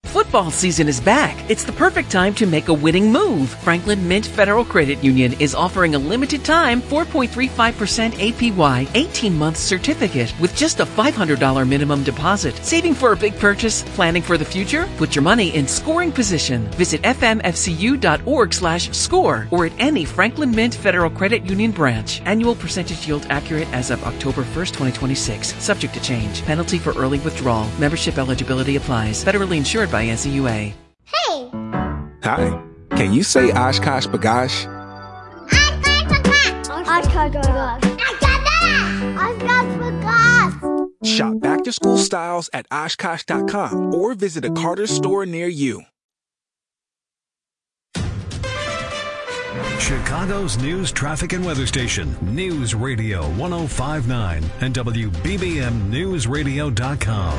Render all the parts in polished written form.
Football season is back. It's the perfect time to make a winning move. Franklin Mint Federal Credit Union is offering a limited time 4.35% APY 18-month certificate with just a $500 minimum deposit. Saving for a big purchase? Planning for the future? Put your money in scoring position. Visit fmfcu.org/score or at any Franklin Mint Federal Credit Union branch. Annual percentage yield accurate as of October 1st, 2026. Subject to change. Penalty for early withdrawal. Membership eligibility applies. Federally insured by NCUA. Hey! Hi. Can you say Oshkosh B'gosh? Oshkosh B'gosh. Oshkosh B'gosh. Shop back-to-school styles at Oshkosh.com or visit a Carter's store near you. Chicago's news, traffic, and weather station. News Radio 105.9 and WBBMNewsRadio.com.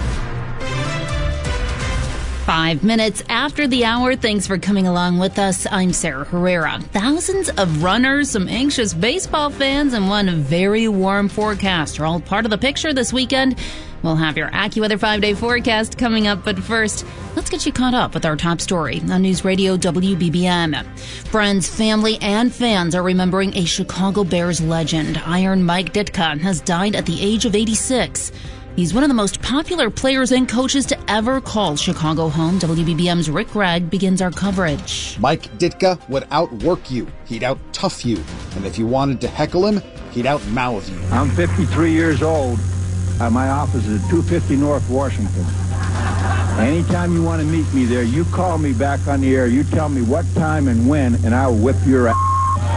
5 minutes after the hour. Thanks for coming along with us. I'm Sarah Herrera. Thousands of runners, some anxious baseball fans, and one very warm forecast are all part of the picture this weekend. We'll have your AccuWeather 5-day forecast coming up, but first, let's get you caught up with our top story on News Radio WBBM. Friends, family, and fans are remembering a Chicago Bears legend. Iron Mike Ditka has died at the age of 86. He's one of the most popular players and coaches to ever call Chicago home. WBBM's Rick Gregg begins our coverage. Mike Ditka would outwork you. He'd out-tough you. And if you wanted to heckle him, he'd out-mouth you. I'm 53 years old. My office is at 250 North Washington. Anytime you want to meet me there, you call me back on the air. You tell me what time and when, and I'll whip your ass.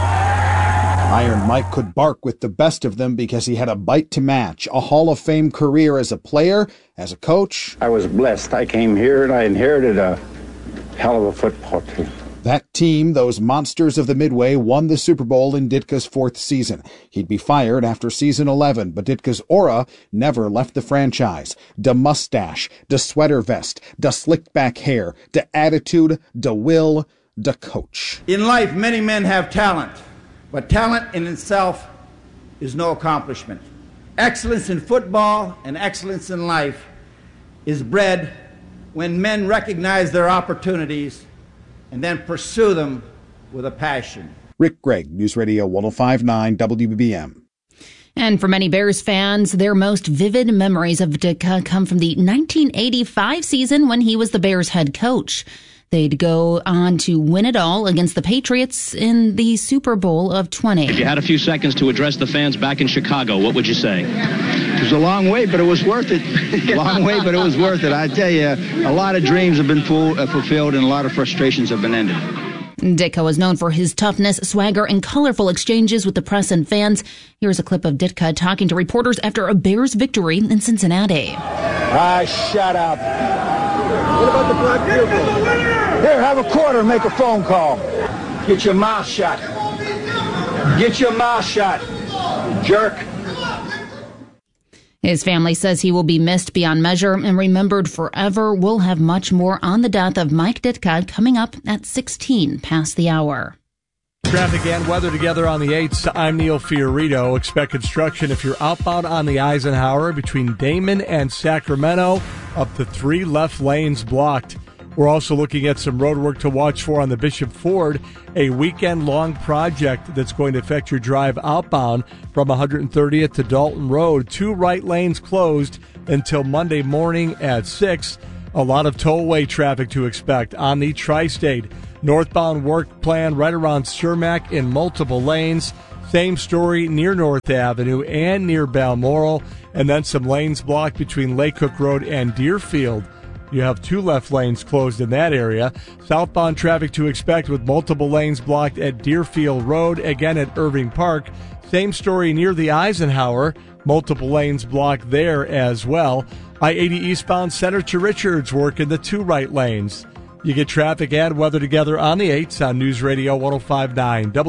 Iron Mike could bark with the best of them because he had a bite to match, a Hall of Fame career as a player, as a coach. I was blessed. I came here and I inherited a hell of a football team. That team, those monsters of the Midway, won the Super Bowl in Ditka's fourth season. He'd be fired after season 11, but Ditka's aura never left the franchise. Da mustache, da sweater vest, da slicked back hair, da attitude, da will, da coach. In life, many men have talent. But talent in itself is no accomplishment. Excellence in football and excellence in life is bred when men recognize their opportunities and then pursue them with a passion. Rick Gregg, News Radio 105.9 WBBM. And for many Bears fans, their most vivid memories of Ditka come from the 1985 season when he was the Bears head coach. They'd go on to win it all against the Patriots in the Super Bowl of 20. If you had a few seconds to address the fans back in Chicago, what would you say? It was a long way, but it was worth it. Long way, but it was worth it. I tell you, a lot of dreams have been fulfilled and a lot of frustrations have been ended. Ditka was known for his toughness, swagger, and colorful exchanges with the press and fans. Here's a clip of Ditka talking to reporters after a Bears victory in Cincinnati. Shut up. What about the black field goal? Here, have a quarter and make a phone call. Get your mouth shut. Get your mouth shut, jerk. His family says he will be missed beyond measure and remembered forever. We'll have much more on the death of Mike Ditka coming up at 16 past the hour. Traffic and weather together on the 8s. I'm Neil Fiorito. Expect construction if you're outbound on the Eisenhower between Damon and Sacramento. Up to 3 left lanes blocked. We're also looking at some road work to watch for on the Bishop Ford, a weekend-long project that's going to affect your drive outbound from 130th to Dalton Road. 2 right lanes closed until Monday morning at 6. A lot of tollway traffic to expect on the Tri-State. Northbound work plan right around Cermak in multiple lanes. Same story near North Avenue and near Balmoral. And then some lanes blocked between Lake Cook Road and Deerfield. You have 2 left lanes closed in that area. Southbound traffic to expect with multiple lanes blocked at Deerfield Road, again at Irving Park. Same story near the Eisenhower. Multiple lanes blocked there as well. I-80 eastbound Center to Richards work in the 2 right lanes. You get traffic and weather together on the 8s on News Radio 105.9.